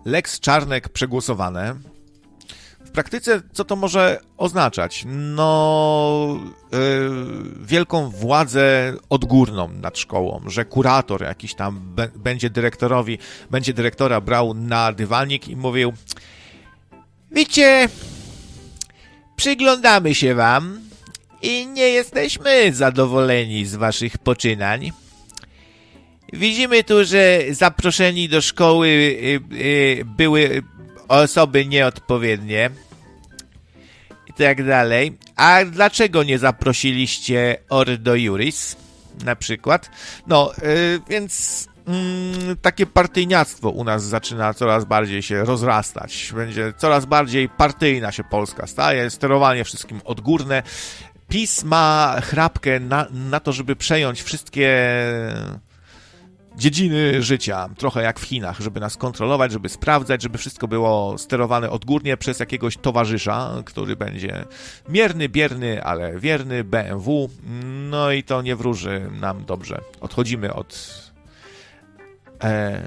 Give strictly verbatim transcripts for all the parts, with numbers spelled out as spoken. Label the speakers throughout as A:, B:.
A: Lex Czarnek przegłosowane. W praktyce co to może oznaczać? No, yy, wielką władzę odgórną nad szkołą, że kurator jakiś tam be, będzie dyrektorowi, będzie dyrektora brał na dywanik i mówił: wiecie, przyglądamy się wam i nie jesteśmy zadowoleni z waszych poczynań. Widzimy tu, że zaproszeni do szkoły yy, yy, były osoby nieodpowiednie i tak dalej. A dlaczego nie zaprosiliście Ordo Iuris na przykład? No, yy, więc yy, takie partyjniactwo u nas zaczyna coraz bardziej się rozrastać. Będzie coraz bardziej partyjna się Polska staje, sterowanie wszystkim odgórne. PiS ma chrapkę na, na to, żeby przejąć wszystkie dziedziny życia, trochę jak w Chinach, żeby nas kontrolować, żeby sprawdzać, żeby wszystko było sterowane odgórnie przez jakiegoś towarzysza, który będzie mierny, bierny, ale wierny, B M W, no i to nie wróży nam dobrze. Odchodzimy od e,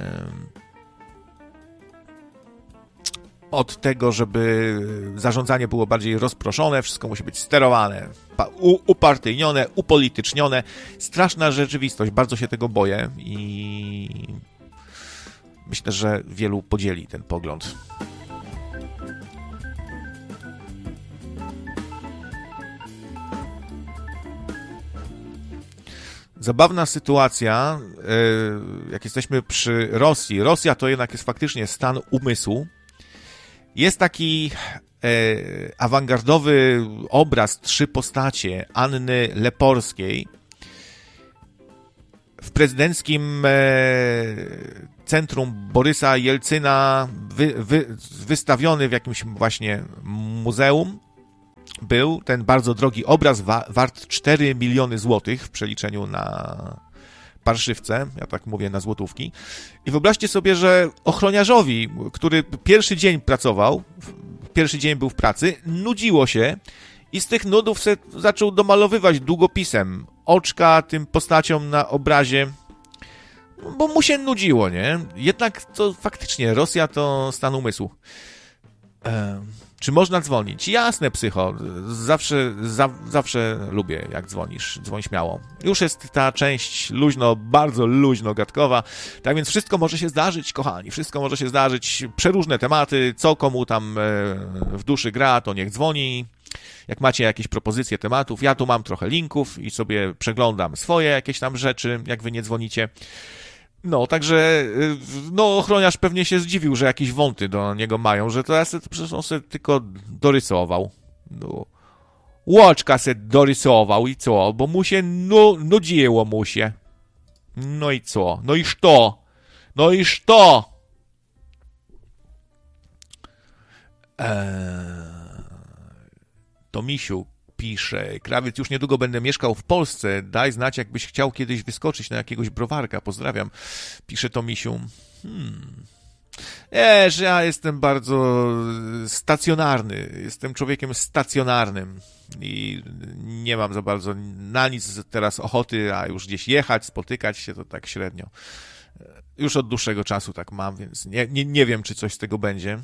A: od tego, żeby zarządzanie było bardziej rozproszone, wszystko musi być sterowane, upartyjnione, upolitycznione. Straszna rzeczywistość, bardzo się tego boję i myślę, że wielu podzieli ten pogląd. Zabawna sytuacja, jak jesteśmy przy Rosji. Rosja to jednak jest faktycznie stan umysłu. Jest taki e, awangardowy obraz, trzy postacie Anny Leporskiej w prezydenckim e, centrum Borysa Jelcyna, wy, wy, wystawiony w jakimś właśnie muzeum. Był ten bardzo drogi obraz, wa, wart cztery miliony złotych w przeliczeniu na parszywce, ja tak mówię, na złotówki. I wyobraźcie sobie, że ochroniarzowi, który pierwszy dzień pracował, pierwszy dzień był w pracy, nudziło się i z tych nudów se zaczął domalowywać długopisem oczka tym postaciom na obrazie, bo mu się nudziło, nie? Jednak to faktycznie Rosja to stan umysłu. Ehm. Czy można dzwonić? Jasne, psycho. Zawsze, za, zawsze lubię, jak dzwonisz. Dzwoń śmiało. Już jest ta część luźno, bardzo luźno-gadkowa. Tak więc wszystko może się zdarzyć, kochani. Wszystko może się zdarzyć. Przeróżne tematy. Co komu tam w duszy gra, to niech dzwoni. Jak macie jakieś propozycje tematów, ja tu mam trochę linków i sobie przeglądam swoje jakieś tam rzeczy, jak wy nie dzwonicie. No, także, no, ochroniarz pewnie się zdziwił, że jakieś wąty do niego mają, że to ja se, przecież on sobie tylko dorysował. No, łoczka se dorysował i co? Bo mu się nu, nudziło mu się. No i co? No iż to? No iż to? Eee, to Misiu pisze: Krawiec, już niedługo będę mieszkał w Polsce. Daj znać, jakbyś chciał kiedyś wyskoczyć na jakiegoś browarka. Pozdrawiam. Pisze to Misiu. Hmm. Wiesz, ja jestem bardzo stacjonarny. Jestem człowiekiem stacjonarnym i nie mam za bardzo na nic teraz ochoty, a już gdzieś jechać, spotykać się, to tak średnio. Już od dłuższego czasu tak mam, więc nie, nie, nie wiem, czy coś z tego będzie.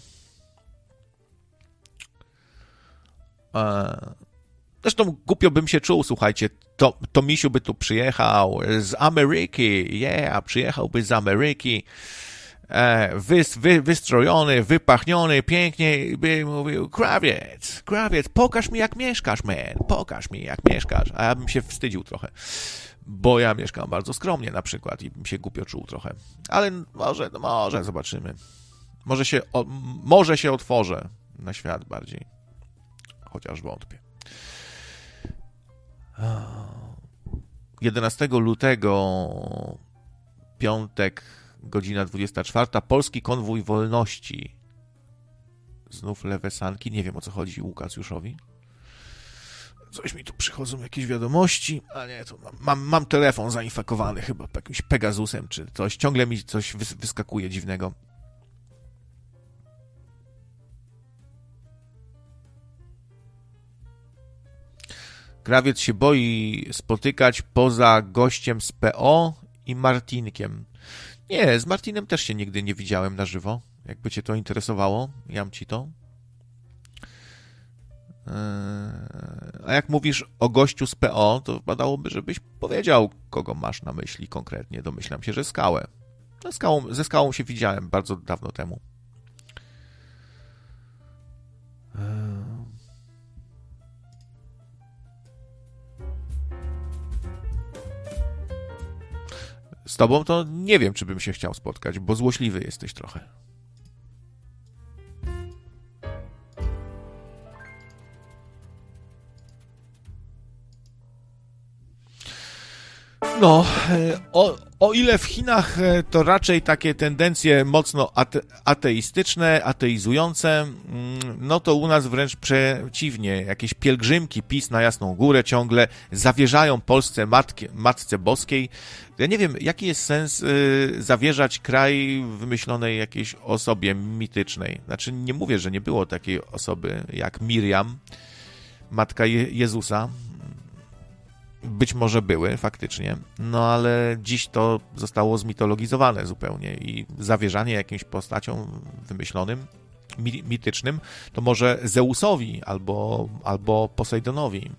A: Eee... Zresztą głupio bym się czuł, słuchajcie, to, to Misiu by tu przyjechał z Ameryki, yeah, przyjechałby z Ameryki, e, wy, wy, wystrojony, wypachniony, pięknie i by mówił: Krawiec, Krawiec, pokaż mi jak mieszkasz, man, pokaż mi jak mieszkasz, a ja bym się wstydził trochę, bo ja mieszkam bardzo skromnie na przykład i bym się głupio czuł trochę, ale może, no może, zobaczymy, może się, o, może się otworzę na świat bardziej, chociaż wątpię. jedenastego lutego, piątek, godzina dwudziesta czwarta, Polski Konwój Wolności. Znów lewe sanki. Nie wiem, o co chodzi Łukasjuszowi. Coś mi tu przychodzą, jakieś wiadomości. A nie, to mam, mam, mam telefon zainfekowany chyba jakimś Pegasusem czy coś. Ciągle mi coś wys- wyskakuje dziwnego. Krawiec się boi spotykać poza gościem z P O i Martinkiem. Nie, z Martinem też się nigdy nie widziałem na żywo. Jakby cię to interesowało, jam ci to. A jak mówisz o gościu z P O, to wypadałoby, żebyś powiedział, kogo masz na myśli konkretnie. Domyślam się, że Skałę. No, skałą, ze Skałą się widziałem bardzo dawno temu. Z tobą to nie wiem, czy bym się chciał spotkać, bo złośliwy jesteś trochę. No, o, o ile w Chinach to raczej takie tendencje mocno ate, ateistyczne, ateizujące, no to u nas wręcz przeciwnie. Jakieś pielgrzymki PiS na Jasną Górę ciągle zawierzają Polsce matkie, Matce Boskiej. Ja nie wiem, jaki jest sens y, zawierzać kraj wymyślonej jakiejś osobie mitycznej. Znaczy, nie mówię, że nie było takiej osoby jak Miriam, matka Je- Jezusa. Być może były, faktycznie, no ale dziś to zostało zmitologizowane zupełnie i zawierzanie jakimś postaciom wymyślonym, mi- mitycznym, to może Zeusowi albo, albo Posejdonowi.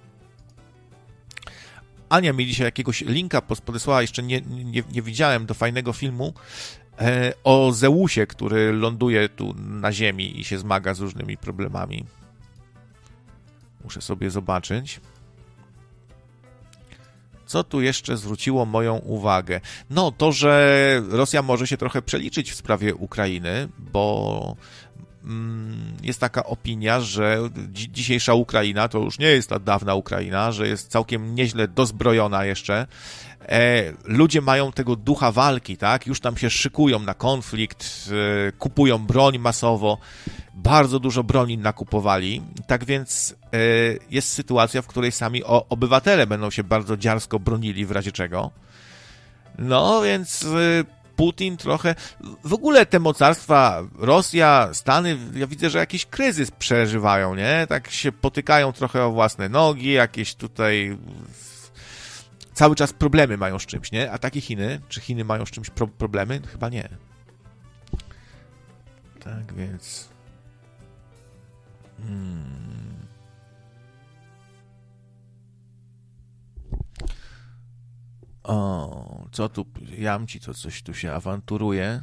A: Ania mi dzisiaj jakiegoś linka podesłała, jeszcze nie, nie, nie widziałem, do fajnego filmu e, o Zeusie, który ląduje tu na ziemi i się zmaga z różnymi problemami. Muszę sobie zobaczyć. Co tu jeszcze zwróciło moją uwagę? No, to, że Rosja może się trochę przeliczyć w sprawie Ukrainy, bo mm, jest taka opinia, że dzi- dzisiejsza Ukraina to już nie jest ta dawna Ukraina, że jest całkiem nieźle dozbrojona jeszcze. E, ludzie mają tego ducha walki, tak? Już tam się szykują na konflikt, e, kupują broń masowo. Bardzo dużo broni nakupowali, tak więc e, jest sytuacja, w której sami o, obywatele będą się bardzo dziarsko bronili w razie czego. No więc e, Putin trochę... W ogóle te mocarstwa, Rosja, Stany, ja widzę, że jakiś kryzys przeżywają, nie? Tak się potykają trochę o własne nogi, jakieś tutaj... Cały czas problemy mają z czymś, nie? A takie Chiny, czy Chiny mają z czymś pro- problemy? Chyba nie. Tak więc... Hmm. O, co tu? Jamci, to coś tu się awanturuje.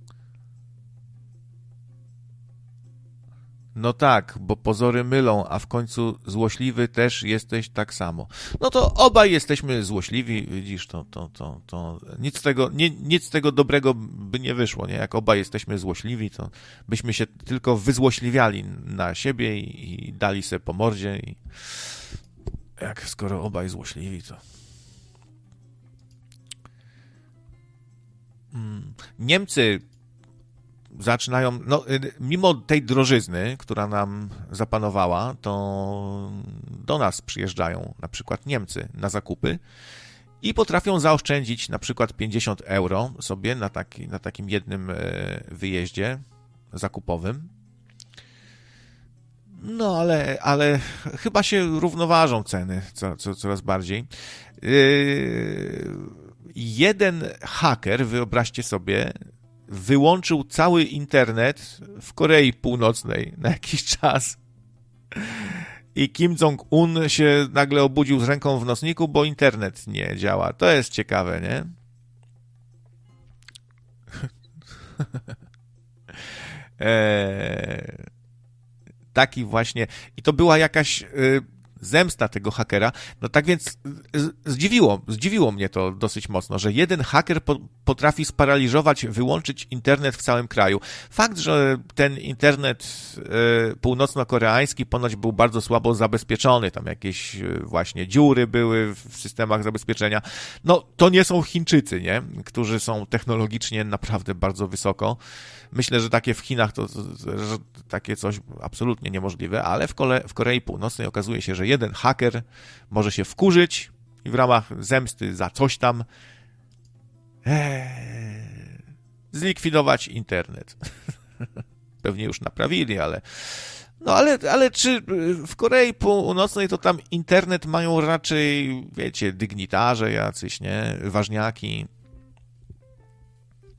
A: No tak, bo pozory mylą, a w końcu złośliwy też jesteś tak samo. No to obaj jesteśmy złośliwi, widzisz, to, to, to, to nic z tego, nie, nic z tego dobrego by nie wyszło, nie? Jak obaj jesteśmy złośliwi, to byśmy się tylko wyzłośliwiali na siebie i, i dali sobie po mordzie i jak skoro obaj złośliwi, to... Hmm. Niemcy zaczynają, no, mimo tej drożyzny, która nam zapanowała, to do nas przyjeżdżają na przykład Niemcy na zakupy i potrafią zaoszczędzić na przykład pięćdziesiąt euro sobie na, taki, na takim jednym wyjeździe zakupowym. No, ale, ale chyba się równoważą ceny co, co, coraz bardziej. Yy, jeden haker, wyobraźcie sobie, wyłączył cały internet w Korei Północnej na jakiś czas. I Kim Jong-un się nagle obudził z ręką w nocniku, bo internet nie działa. To jest ciekawe, nie? eee, taki właśnie... I to była jakaś... Y- zemsta tego hakera, no tak więc zdziwiło, zdziwiło mnie to dosyć mocno, że jeden haker po, potrafi sparaliżować, wyłączyć internet w całym kraju. Fakt, że ten internet y, północno-koreański ponoć był bardzo słabo zabezpieczony, tam jakieś y, właśnie dziury były w systemach zabezpieczenia, no to nie są Chińczycy, nie? Którzy są technologicznie naprawdę bardzo wysoko. Myślę, że takie w Chinach to, to, to że takie coś absolutnie niemożliwe, ale w, Kole, w Korei Północnej okazuje się, że jeden haker może się wkurzyć i w ramach zemsty za coś tam ee, zlikwidować internet. Pewnie już naprawili, ale no ale, ale czy w Korei Północnej to tam internet mają raczej, wiecie, dygnitarze jacyś, nie? Ważniaki.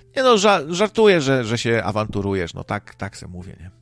A: Nie no, ża- żartuję, że, że się awanturujesz, no tak, tak se mówię, nie?